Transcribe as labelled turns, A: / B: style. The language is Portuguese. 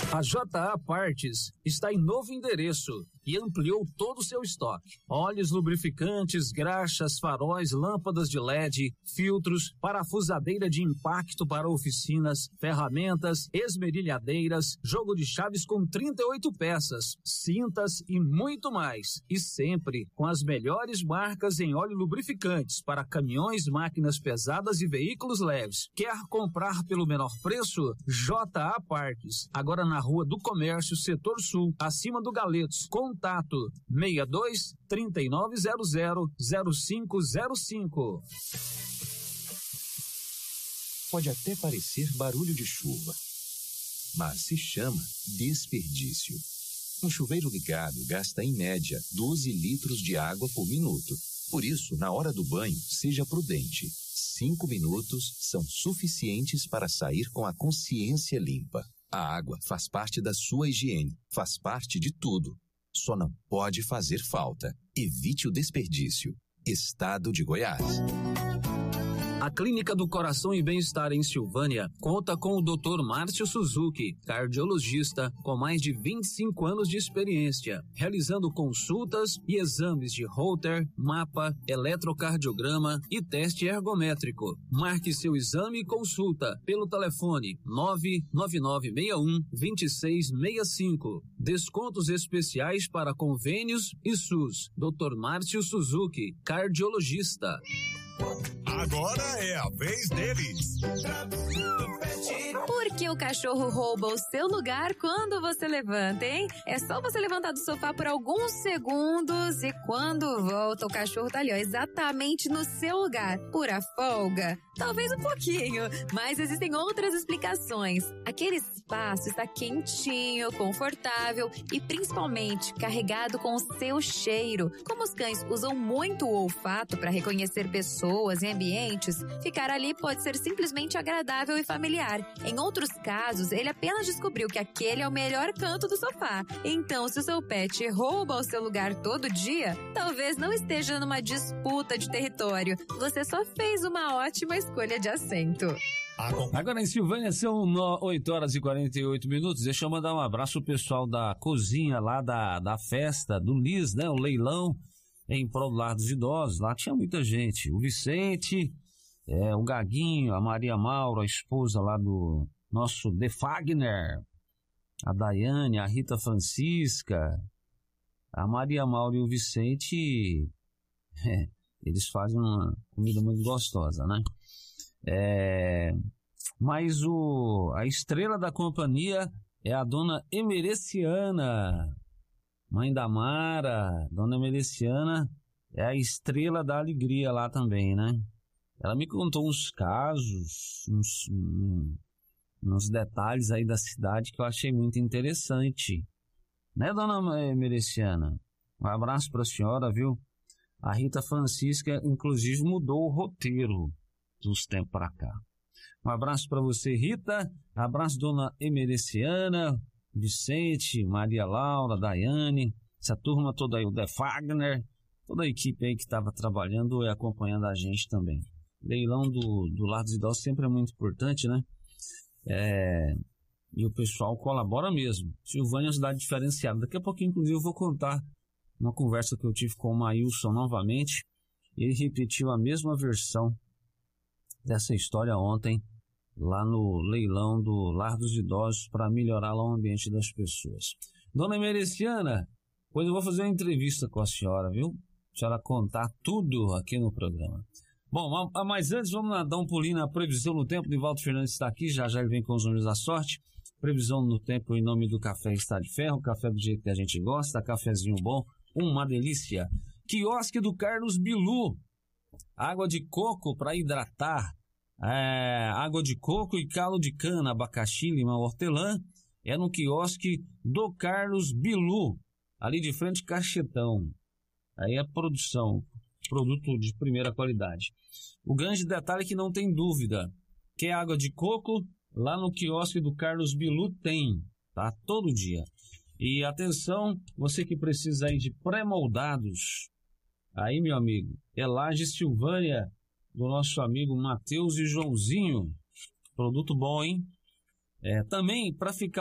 A: A JA Partes está em novo endereço e ampliou todo o seu estoque. Óleos, lubrificantes, graxas, faróis, lâmpadas de LED, filtros, parafusadeira de impacto para oficinas, ferramentas, esmerilhadeiras, jogo de chaves com 38 peças, cintas e muito mais. E sempre com as melhores marcas em óleo lubrificantes para caminhões, máquinas pesadas e veículos leves. Quer comprar pelo menor preço? JA Partes. Agora na Rua do Comércio, Setor Sul, acima do Galetos. Contato 62 3900 0505.
B: Pode até parecer barulho de chuva, mas se chama desperdício. Um chuveiro ligado gasta em média 12 litros de água por minuto. Por isso, na hora do banho, seja prudente. 5 minutos são suficientes para sair com a consciência limpa. A água faz parte da sua higiene, faz parte de tudo. Só não pode fazer falta. Evite o desperdício. Estado de Goiás.
A: A Clínica do Coração e Bem-Estar em Silvânia conta com o Dr. Márcio Suzuki, cardiologista com mais de 25 anos de experiência, realizando consultas e exames de Holter, mapa, eletrocardiograma e teste ergométrico. Marque seu exame e consulta pelo telefone 99961-2665. Descontos especiais para convênios e SUS. Dr. Márcio Suzuki, cardiologista.
C: Agora é a vez deles.
D: Porque o cachorro rouba o seu lugar quando você levanta, hein? É só você levantar do sofá por alguns segundos e quando volta o cachorro tá ali, ó, exatamente no seu lugar. Pura folga? Talvez um pouquinho, mas existem outras explicações. Aquele espaço está quentinho, confortável e principalmente carregado com o seu cheiro. Como os cães usam muito o olfato para reconhecer pessoas e ambientes, ficar ali pode ser simplesmente agradável e familiar. Em outros casos, ele apenas descobriu que aquele é o melhor canto do sofá. Então, se o seu pet rouba o seu lugar todo dia, talvez não esteja numa disputa de território. Você só fez uma ótima escolha de assento.
E: Agora em Silvânia são 8h48. Deixa eu mandar um abraço pro pessoal da cozinha lá da festa do Lis, né? O leilão em prol do Lar dos Idosos. Lá tinha muita gente. O Vicente, o Gaguinho, a Maria Maura, a esposa lá do nosso De Fagner, a Daiane, a Rita Francisca, a Maria Maura e o Vicente, eles fazem uma comida muito gostosa, né? Mas a estrela da companhia é a dona Emereciana, mãe da Mara. Dona Emereciana é a estrela da alegria lá também, né? Ela me contou uns casos, uns detalhes aí da cidade que eu achei muito interessante. Né, dona Emereciana? Um abraço para a senhora, viu? A Rita Francisca, inclusive, mudou o roteiro dos tempos para cá. Um abraço para você, Rita. Abraço, dona Emereciana, Vicente, Maria Laura, Daiane, essa turma toda aí, o De Fagner, toda a equipe aí que estava trabalhando e acompanhando a gente também. Leilão do Lar dos Idosos sempre é muito importante, né? E o pessoal colabora mesmo. Silvânia é uma cidade diferenciada. Daqui a pouquinho, inclusive, eu vou contar uma conversa que eu tive com o Maílson novamente. Ele repetiu a mesma versão dessa história ontem, lá no leilão do Lar dos Idosos, para melhorar lá o ambiente das pessoas. Dona Emereciana, pois eu vou fazer uma entrevista com a senhora, viu? A senhora contar tudo aqui no programa. Bom, mas antes vamos lá dar um pulinho na previsão no tempo. Nivaldo Fernandes está aqui, já ele vem com os números da sorte. Previsão no tempo em nome do Café Está de Ferro, café do jeito que a gente gosta, cafezinho bom, uma delícia. Quiosque do Carlos Bilu, água de coco para hidratar, água de coco e caldo de cana, abacaxi, limão, hortelã, é no quiosque do Carlos Bilu, ali de frente Cachetão. Aí é produção, produto de primeira qualidade. O grande detalhe é que não tem dúvida, que é água de coco, lá no quiosque do Carlos Bilu tem, tá? Todo dia. E atenção, você que precisa aí de pré-moldados, aí meu amigo, é Laje Silvânia, do nosso amigo Matheus e Joãozinho. Produto bom, hein? Também para ficar